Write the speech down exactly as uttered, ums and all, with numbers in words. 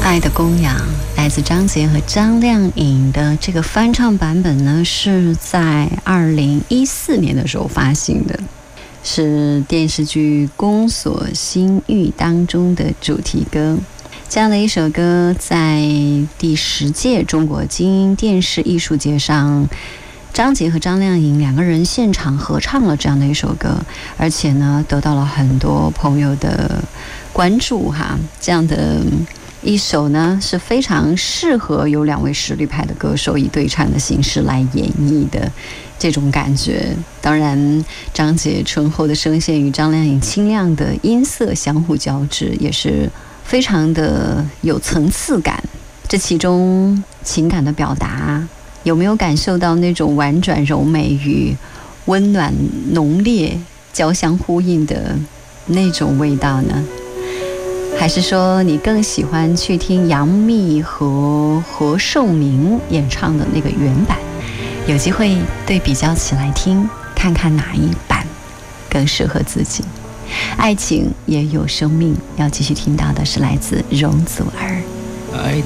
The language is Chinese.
爱的供养来自张杰和张靓颖的这个翻唱版本呢，是在二零一四年的时候发行的，是电视剧《宫锁心玉》当中的主题歌。这样的一首歌在第十届中国金鹰电视艺术节上，张杰和张靓颖两个人现场合唱了这样的一首歌，而且呢得到了很多朋友的关注哈。这样的一首呢是非常适合有两位实力派的歌手以对唱的形式来演绎的这种感觉。当然张杰醇厚的声线与张靓颖清亮的音色相互交织，也是非常的有层次感。这其中情感的表达，有没有感受到那种婉转柔美与温暖浓烈交相呼应的那种味道呢？还是说你更喜欢去听杨幂和何寿明演唱的那个原版？有机会对比较起来听，看看哪一版更适合自己。爱情也有生命，要继续听到的是来自容祖儿。